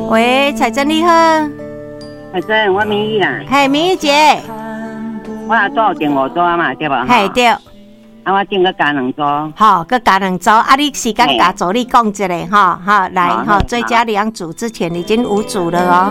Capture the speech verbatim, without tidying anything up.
喂，彩珍你好。 彩珍，我明义啦。 嘿，明义姐。 我也做订五组嘛，对吧？ 嘿，对。 啊，我订个加两组。 好，个加两组。啊，你时间加组你讲一下哈，哈，来哈，最佳两组之前已经五组了哦。